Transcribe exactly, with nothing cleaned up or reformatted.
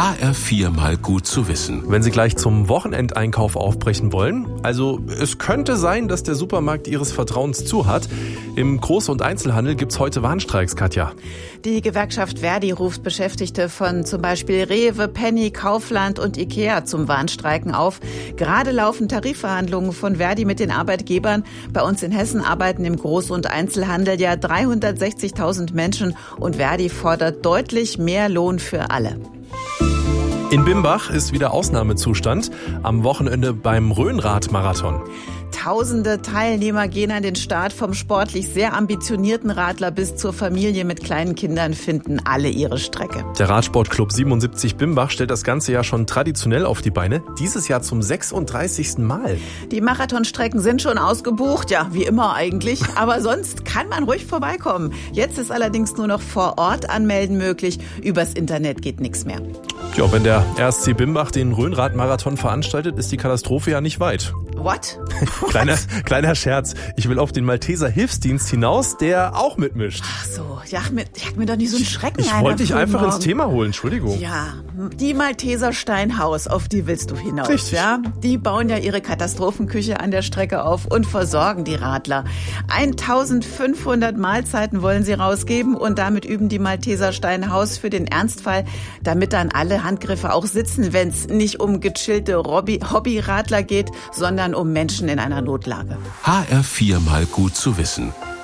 H R vier mal gut zu wissen. Wenn Sie gleich zum Wochenendeinkauf aufbrechen wollen, also es könnte sein, dass der Supermarkt Ihres Vertrauens zu hat. Im Groß- und Einzelhandel gibt's heute Warnstreiks, Katja. Die Gewerkschaft Verdi ruft Beschäftigte von zum Beispiel Rewe, Penny, Kaufland und Ikea zum Warnstreiken auf. Gerade laufen Tarifverhandlungen von Verdi mit den Arbeitgebern. Bei uns in Hessen arbeiten im Groß- und Einzelhandel ja dreihundertsechzigtausend Menschen und Verdi fordert deutlich mehr Lohn für alle. In Bimbach ist wieder Ausnahmezustand am Wochenende beim Rhönrad-Marathon. Tausende Teilnehmer gehen an den Start. Vom sportlich sehr ambitionierten Radler bis zur Familie mit kleinen Kindern finden alle ihre Strecke. Der Radsportclub siebenundsiebzig Bimbach stellt das ganze Jahr schon traditionell auf die Beine. Dieses Jahr zum sechsunddreißigsten Mal. Die Marathonstrecken sind schon ausgebucht, ja, wie immer eigentlich. Aber sonst kann man ruhig vorbeikommen. Jetzt ist allerdings nur noch vor Ort anmelden möglich. Übers Internet geht nichts mehr. Ja, wenn der R S C Bimbach den Rhönrad-Marathon veranstaltet, ist die Katastrophe ja nicht weit. What? kleiner, kleiner Scherz. Ich will auf den Malteser Hilfsdienst hinaus, der auch mitmischt. Ach so, jag mir, jag mir doch nicht so einen Schrecken Ich ein. wollte dich einfach morgen. ins Thema holen, Entschuldigung. Ja, die Malteser Steinhaus, auf die willst du hinaus. Richtig. Ja? Die bauen ja ihre Katastrophenküche an der Strecke auf und versorgen die Radler. eintausendfünfhundert Mahlzeiten wollen sie rausgeben und damit üben die Malteser Steinhaus für den Ernstfall, damit dann alle Handgriffe auch sitzen, wenn es nicht um gechillte Hobby- Hobbyradler geht, sondern um Menschen in einer Notlage. H R vier mal gut zu wissen.